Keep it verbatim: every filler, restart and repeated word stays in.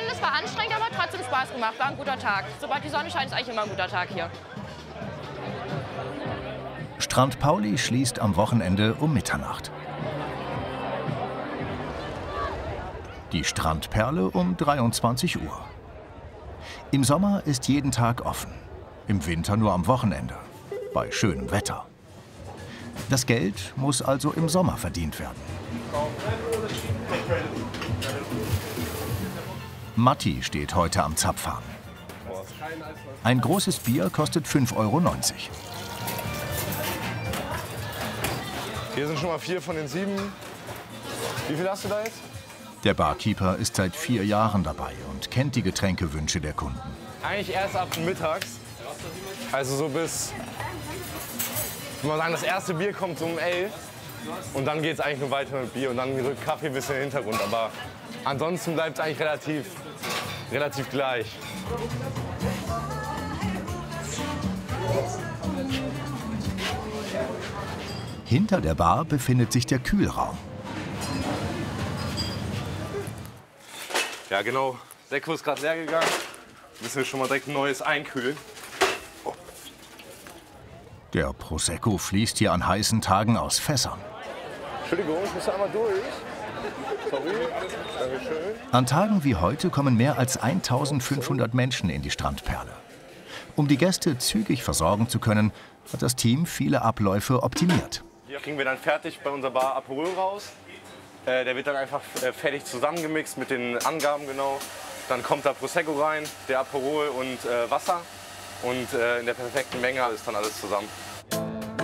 es war anstrengend, aber trotzdem Spaß gemacht. War ein guter Tag. Sobald die Sonne scheint, ist eigentlich immer ein guter Tag hier. Strand Pauli schließt am Wochenende um Mitternacht. Die Strandperle um dreiundzwanzig Uhr. Im Sommer ist jeden Tag offen, im Winter nur am Wochenende, bei schönem Wetter. Das Geld muss also im Sommer verdient werden. Matti steht heute am Zapfhahn. Ein großes Bier kostet fünf Euro neunzig. Hier sind schon mal vier von den sieben. Wie viel hast du da jetzt? Der Barkeeper ist seit vier Jahren dabei und kennt die Getränkewünsche der Kunden. Eigentlich erst ab mittags. Also so bis, ich würde mal sagen, das erste Bier kommt so um elf. Und dann geht es eigentlich nur weiter mit Bier und dann rückt Kaffee ein bisschen in den Hintergrund. Aber ansonsten bleibt es eigentlich relativ, relativ gleich. Hinter der Bar befindet sich der Kühlraum. Ja genau, Sekko ist gerade leer gegangen. Müssen wir schon mal direkt ein neues einkühlen. Oh. Der Prosecco fließt hier an heißen Tagen aus Fässern. Entschuldigung, ich muss einmal durch. Sorry, Dankeschön. An Tagen wie heute kommen mehr als eintausendfünfhundert Menschen in die Strandperle. Um die Gäste zügig versorgen zu können, hat das Team viele Abläufe optimiert. Hier kriegen wir dann fertig bei unserer Bar Aperol raus. Äh, der wird dann einfach äh, fertig zusammengemixt mit den Angaben genau. Dann kommt da Prosecco rein, der Aperol und äh, Wasser. Und äh, in der perfekten Menge ist dann alles zusammen.